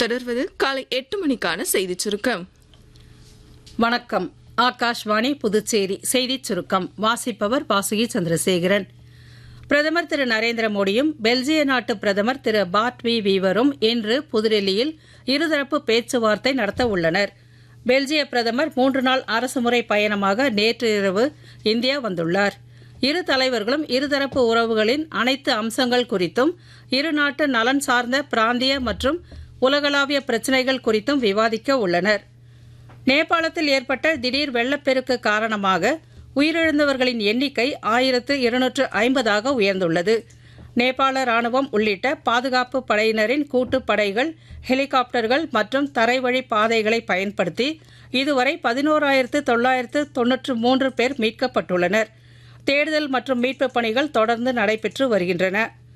தொடர்வது காலை 8 மணிக்கான செய்திச் சுருக்கம். வணக்கம். ஆகாஷ்வாணி புதுச்சேரி செய்திச் சுருக்கம் வாசிப்பவர் வாசுகி சந்திரசேகரன். பிரதமர் திரு நரேந்திர மோடியும் பெல்ஜிய நாட்டு பிரதமர் திரு பார்ட் வி வீவரும் இன்று புதுடெல்லியில் இருதரப்பு பேச்சுவார்த்தை நடத்த உள்ளனர். பெல்ஜிய பிரதமர் 3 நாள் அரசுமுறை பயணமாக நேற்று இரவு இந்தியா வந்துள்ளார். இரு தலைவர்களும் இருதரப்பு உறவுகளின் அனைத்து அம்சங்கள் குறித்தும் இரு நாட்டு நலன் சார்ந்த பிராந்திய மற்றும் உலகளாவிய பிரச்சினைகள் குறித்தும் விவாதிக்க உள்ளனர். நேபாளத்தில் ஏற்பட்ட திடீர் வெள்ளப்பெருக்கு காரணமாக உயிரிழந்தவர்களின் எண்ணிக்கை 1250 உயர்ந்துள்ளது. நேபாள ராணுவம் உள்ளிட்ட பாதுகாப்பு படையினரின் கூட்டுப்படைகள், ஹெலிகாப்டர்கள் மற்றும் தரைவழி பாதைகளை பயன்படுத்தி இதுவரை 11,993 பேர் மீட்கப்பட்டுள்ளனர். தேடுதல் மற்றும் மீட்புப் பணிகள் தொடர்ந்து நடைபெற்று வருகின்றன.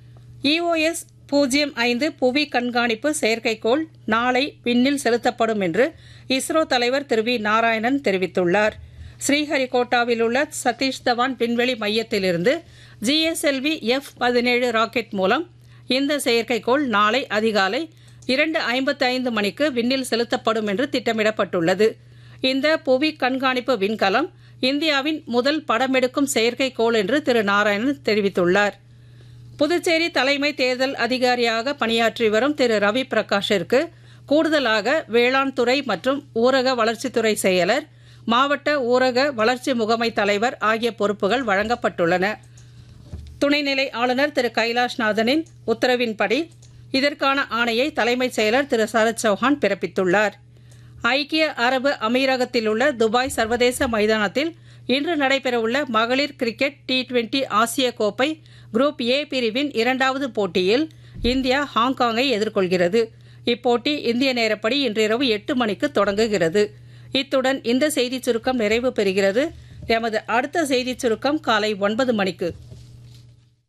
EOS-05 புவி கண்காணிப்பு செயற்கைக்கோள் நாளை விண்ணில் செலுத்தப்படும் என்று இஸ்ரோ தலைவர் திரு வி நாராயணன் தெரிவித்துள்ளார். ஸ்ரீஹரிகோட்டாவில் உள்ள சதீஷ் தவான் விண்வெளி மையத்திலிருந்து GSLV F-17 ராக்கெட் மூலம் இந்த செயற்கைக்கோள் நாளை அதிகாலை 2:55 மணிக்கு விண்ணில் செலுத்தப்படும் என்று திட்டமிடப்பட்டுள்ளது. இந்த புவி கண்காணிப்பு விண்கலம் இந்தியாவின் முதல் படமெடுக்கும் செயற்கைக்கோள் என்று திரு நாராயணன் தெரிவித்துள்ளார். புதுச்சேரி தலைமை தேர்தல் அதிகாரியாக பணியாற்றி வரும் திரு ரவி பிரகாஷிற்கு கூடுதலாக வேளாண் துறை மற்றும் ஊரக வளர்ச்சித்துறை செயலர், மாவட்ட ஊரக வளர்ச்சி முகமை தலைவர் ஆகிய பொறுப்புகள் வழங்கப்பட்டுள்ளன. துணைநிலை ஆளுநர் திரு கைலாஷ்நாதனின் உத்தரவின்படி இதற்கான ஆணையை தலைமைச் செயலர் திரு சரத் சௌஹான் பிறப்பித்துள்ளார். ஐக்கிய அரபு அமீரகத்தில் உள்ள துபாய் சர்வதேச மைதானத்தில் இன்று நடைபெறவுள்ள மகளிர் கிரிக்கெட் T20 ஆசிய கோப்பை குரூப் A பிரிவின் 2வது போட்டியில் இந்தியா ஹாங்காங்கை எதிர்கொள்கிறது. இப்போட்டி இந்திய நேரப்படி இன்றிரவு 8 மணிக்கு தொடங்குகிறது. இத்துடன் இந்த செய்திச் சுருக்கம் நிறைவு பெறுகிறது. எமது அடுத்த செய்திச் சுருக்கம் காலை 9 மணிக்கு.